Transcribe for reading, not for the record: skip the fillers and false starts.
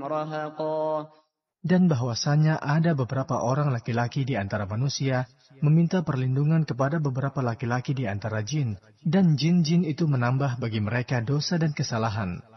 رهقا. Dan bahwasanya ada beberapa orang laki-laki di antara manusia meminta perlindungan kepada beberapa laki-laki di antara jin, dan jin-jin itu menambah bagi mereka dosa dan kesalahan.